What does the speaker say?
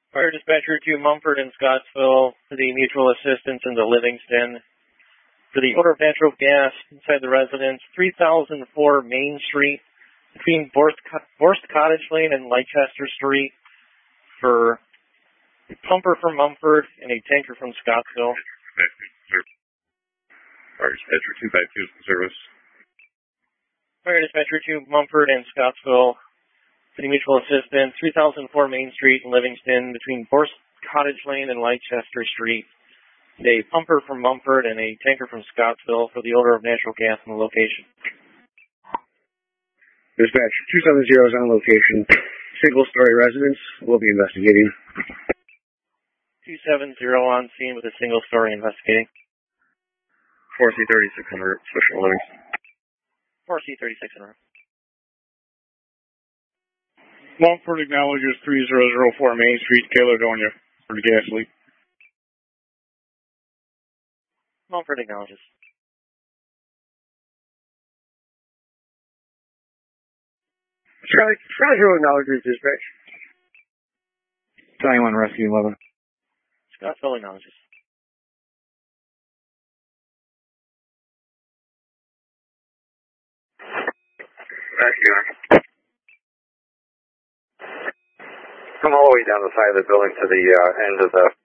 Fire dispatcher to Mumford and Scottsville for the mutual assistance into Livingston. For the odor of natural gas inside the residence, 3004 Main Street between Borst Cottage Lane and Leicester Street. For a pumper from Mumford and a tanker from Scottsville. Fire dispatcher 252 service. Fire dispatcher to Mumford and Scottsville for the mutual assistance, 3004 Main Street in Livingston between Borst Cottage Lane and Leicester Street. A pumper from Mumford and a tanker from Scottsville for the odor of natural gas in the location. Dispatch 270 is on location. Single-story residence. We'll be investigating. 270 on scene with a single-story investigating. 4C3600, Special Livingston. 4C3600. Mumford acknowledges 3004 Main Street, Caledonia, for the gas leak. Mumford acknowledges. Charlie Hill acknowledges dispatch. 21 Rescue 11. Scottsville acknowledges. Rescue. Come all the way down the side of the building to the end of the